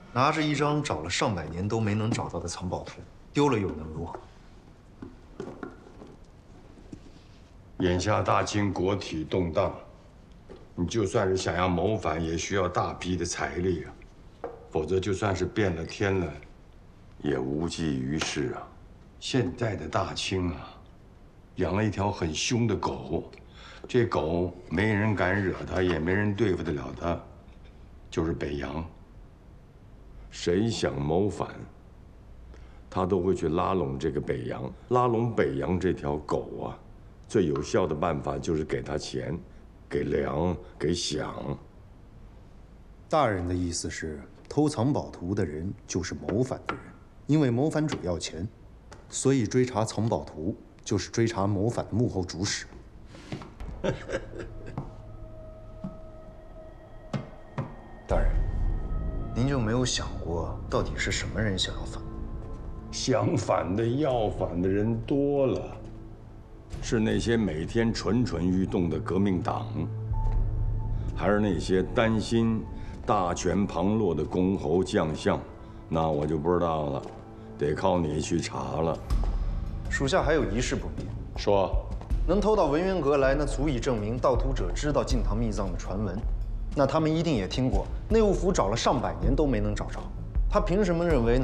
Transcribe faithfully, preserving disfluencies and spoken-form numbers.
拿着一张找了上百年都没能找到的藏宝图，丢了又能如何？ 眼下大清国体动荡，你就算是想要谋反，也需要大批的财力啊，否则就算是变了天了，也无济于事啊。现在的大清啊，养了一条很凶的狗，这狗没人敢惹它，也没人对付得了它，就是北洋。谁想谋反，他都会去拉拢这个北洋，拉拢北洋这条狗啊。最有效的办法就是给他钱，给粮，给饷。 大人的意思是，偷藏宝图的人就是谋反的人，因为谋反主要钱，所以追查藏宝图就是追查谋反的幕后主使。大人，您就没有想过，到底是什么人想要反？ 想反的、要反的人多了。是那些每天蠢蠢欲动的革命党，还是那些担心大权旁落的公侯将相？那我就不知道了，得靠你去查了。 属下还有一事不明。 说， 能偷到文渊阁来，那足以证明盗图者知道晋唐秘藏的传闻。那他们一定也听过内务府找了上百年都没能找着，他凭什么认为哪